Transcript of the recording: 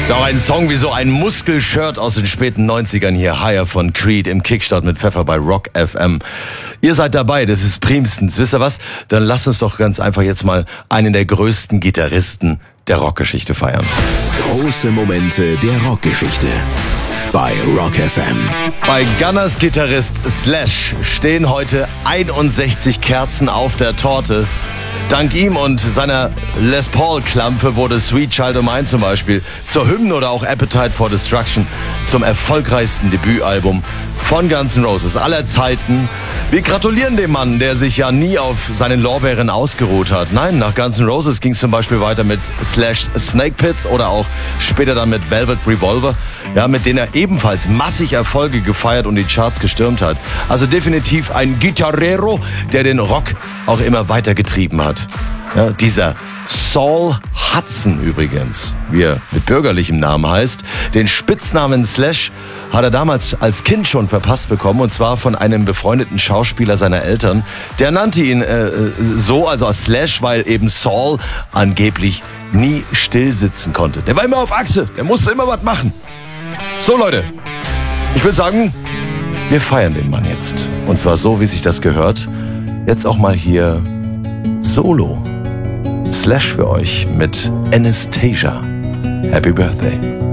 Ist auch ein Song wie so ein Muskelshirt aus den späten 90ern hier. Higher von Creed im Kickstart mit Pfeffer bei Rock FM. Ihr seid dabei, das ist primstens. Wisst ihr was? Dann lasst uns doch ganz einfach jetzt mal einen der größten Gitarristen der Rockgeschichte feiern. Große Momente der Rockgeschichte bei Rock FM. Bei Gunners Gitarrist Slash stehen heute 61 Kerzen auf der Torte. Dank ihm und seiner Les Paul-Klampfe wurde Sweet Child O' Mine zum Beispiel zur Hymne oder auch Appetite for Destruction zum erfolgreichsten Debütalbum von Guns N' Roses aller Zeiten. Wir gratulieren dem Mann, der sich ja nie auf seinen Lorbeeren ausgeruht hat. Nein, nach Guns N' Roses ging es zum Beispiel weiter mit Slash Snake Pits oder auch später dann mit Velvet Revolver, ja, mit denen er ebenfalls massig Erfolge gefeiert und die Charts gestürmt hat. Also definitiv ein Gitarrero, der den Rock auch immer weiter getrieben hat. Ja, dieser Saul Hudson übrigens, wie er mit bürgerlichem Namen heißt, den Spitznamen Slash hat er damals als Kind schon verpasst bekommen, und zwar von einem befreundeten Schauspieler seiner Eltern. Der nannte ihn so, also als Slash, weil eben Saul angeblich nie still sitzen konnte. Der war immer auf Achse, der musste immer was machen. So Leute, ich würde sagen, wir feiern den Mann jetzt. Und zwar so, wie sich das gehört. Jetzt auch mal hier Solo. Slash für euch mit Anastasia. Happy Birthday.